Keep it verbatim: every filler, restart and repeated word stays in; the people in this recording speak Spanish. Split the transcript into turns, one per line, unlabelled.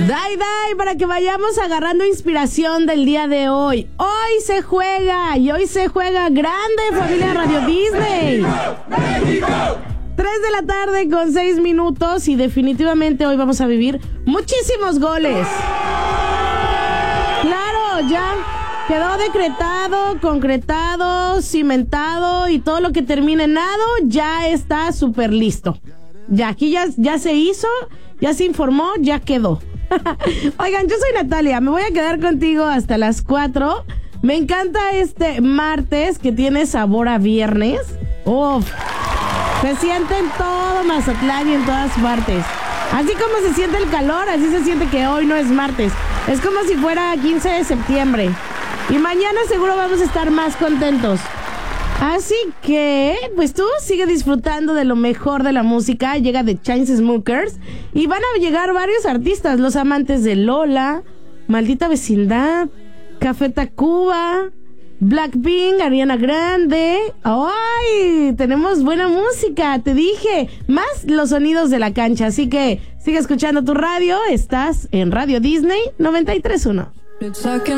Dai, dai, para que vayamos agarrando inspiración del día de hoy. Hoy se juega, y hoy se juega grande, familia Radio Disney. ¡México! tres de la tarde con seis minutos y definitivamente hoy vamos a vivir muchísimos goles. Claro, ya quedó decretado, concretado, cimentado y todo lo que termine en nado ya está súper listo. Ya aquí ya, ya se hizo, ya se informó, ya quedó. Oigan, yo soy Natalia, me voy a quedar contigo hasta las cuatro. Me encanta este martes que tiene sabor a viernes. Uf, se siente en todo Mazatlán y en todas partes. Así como se siente el calor, así se siente que hoy no es martes. Es como si fuera quince de septiembre. Y mañana seguro vamos a estar más contentos. Así que, pues tú sigue disfrutando de lo mejor de la música. Llega The Chainsmokers y van a llegar varios artistas. Los amantes de Lola, Maldita Vecindad, Café Tacuba, Blackpink, Ariana Grande. ¡Ay! Tenemos buena música, te dije. Más los sonidos de la cancha. Así que sigue escuchando tu radio. Estás en Radio Disney noventa y tres punto uno.